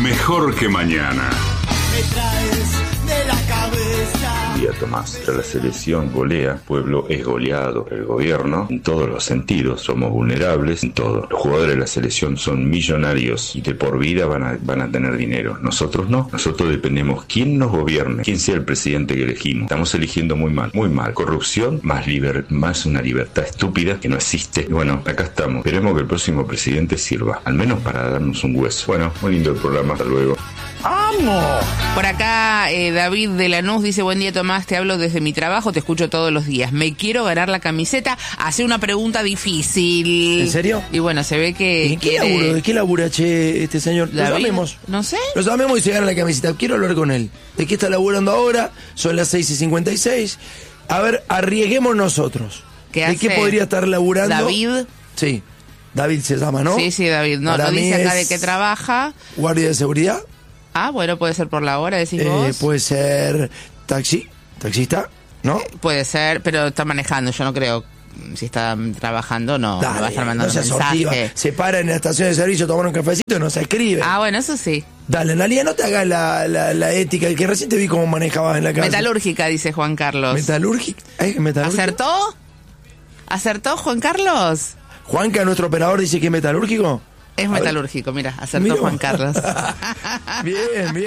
Mejor que mañana. Me traes de la cabeza. Día Tomás, la selección golea, el pueblo es goleado, el gobierno, en todos los sentidos, somos vulnerables, en todo. Los jugadores de la selección son millonarios y de por vida van a tener dinero. Nosotros no, nosotros dependemos quién nos gobierne, quién sea el presidente que elegimos. Estamos eligiendo muy mal, muy mal. Corrupción, más una libertad estúpida que no existe. Y bueno, acá estamos. Esperemos que el próximo presidente sirva, al menos para darnos un hueso. Bueno, muy lindo el programa, hasta luego. ¡Amo! Por acá, David de Lanús dice: buen día, Tomás, te hablo desde mi trabajo, te escucho todos los días. Me quiero ganar la camiseta. Hace una pregunta difícil. ¿En serio? Y bueno, se ve que... ¿De qué labura, che, este señor? Lo David, llamemos. no sé. Lo llamemos y se gana la camiseta. Quiero hablar con él. ¿De qué está laburando ahora? Son las 6:56. A ver, arriesguemos nosotros. ¿Qué ¿De hace? qué podría estar laburando? David. Sí. David se llama, ¿no? Sí, David. No, Para no mí dice acá es de qué trabaja. Guardia de seguridad. Ah, bueno, puede ser por la hora, decís vos. Puede ser taxista, ¿no? Puede ser, pero está manejando, yo no creo. Si está trabajando, no, Dale, no va a estar mandando no se mensaje. sortiva. Se para en la estación de servicio, tomar un cafecito y no se escribe. Ah, bueno, eso sí. Dale, Analia, no te hagas la ética, el que recién te vi cómo manejabas en la casa. Metalúrgica, dice Juan Carlos. ¿Metalúrgica? ¿Acertó? ¿Acertó, Juan Carlos? Juanca, nuestro operador, dice que es metalúrgico. Es metalúrgico, mira, acertó Mira. Juan Carlos. Bien, bien.